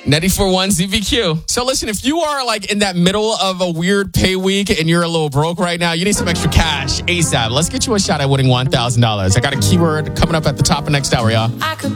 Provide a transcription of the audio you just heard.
94.1 ZBQ. So listen, if you are like in that middle of a weird pay week and you're a little broke right now, you need some extra cash ASAP. Let's get you a shot at winning $1,000. I got a keyword coming up at the top of next hour, y'all.